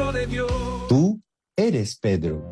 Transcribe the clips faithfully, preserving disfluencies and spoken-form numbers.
Hijo de Dios. Tú eres Pedro.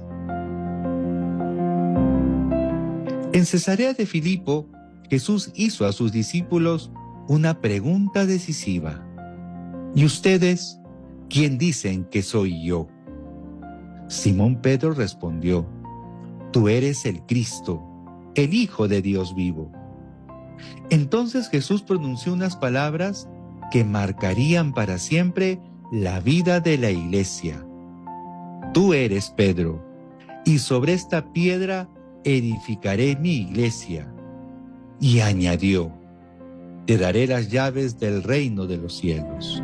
En Cesarea de Filipo, Jesús hizo a sus discípulos una pregunta decisiva. ¿Y ustedes, quién dicen que soy yo? Simón Pedro respondió: Tú eres el Cristo, el Hijo de Dios vivo. Entonces Jesús pronunció unas palabras que marcarían para siempre la vida de la iglesia. Tú eres Pedro, y sobre esta piedra edificaré mi iglesia. Y añadió: Te daré las llaves del reino de los cielos.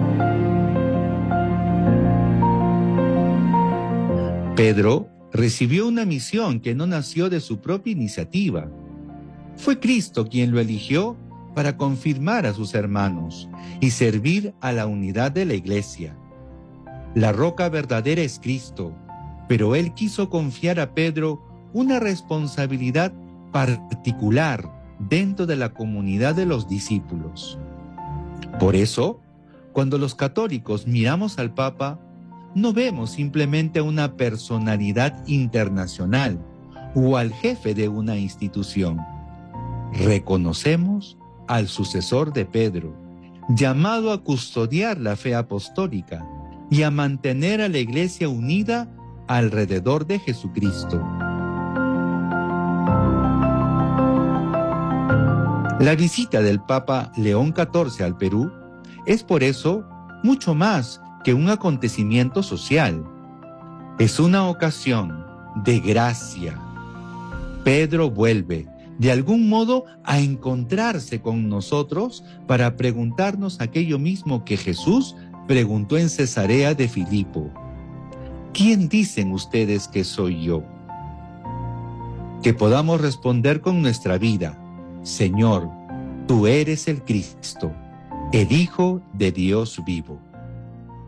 Pedro recibió una misión que no nació de su propia iniciativa. Fue Cristo quien lo eligió para confirmar a sus hermanos y servir a la unidad de la iglesia. La roca verdadera es Cristo, pero él quiso confiar a Pedro una responsabilidad particular dentro de la comunidad de los discípulos. Por eso, cuando los católicos miramos al Papa, no vemos simplemente a una personalidad internacional o al jefe de una institución. Reconocemos al sucesor de Pedro, llamado a custodiar la fe apostólica y a mantener a la Iglesia unida alrededor de Jesucristo. La visita del Papa León catorce al Perú es por eso mucho más que un acontecimiento social. Es una ocasión de gracia. Pedro vuelve, de algún modo, a encontrarse con nosotros para preguntarnos aquello mismo que Jesús preguntó en Cesarea de Filipo. ¿Quién dicen ustedes que soy yo? Que podamos responder con nuestra vida: Señor, tú eres el Cristo, el Hijo de Dios vivo.